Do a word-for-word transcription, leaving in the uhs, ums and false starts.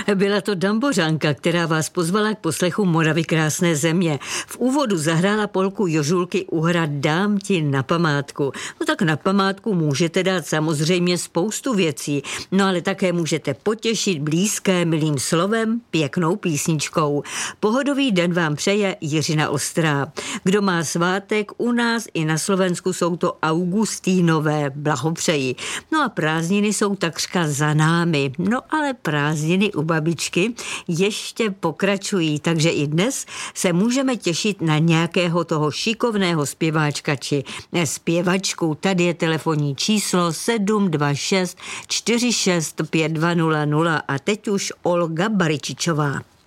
Byla to Dambořanka, která vás pozvala k poslechu Moravy krásné země. V úvodu zahrála polku Jožulky Uhra Dám ti na památku. No tak na památku můžete dát samozřejmě spoustu věcí, no ale také můžete potěšit blízké milým slovem, pěknou písničkou. Pohodový den vám přeje Jiřina Ostrá. Kdo má svátek, u nás i na Slovensku jsou to Augustínové, blahopřeji. No a prázdniny jsou takřka za námi, no ale prázdniny u babičky ještě pokračují, takže i dnes se můžeme těšit na nějakého toho šikovného zpěváčka či zpěvačku. Tady je telefonní číslo sedm dva šest čtyři šest pět dva nula nula a teď už Olga Baričičová.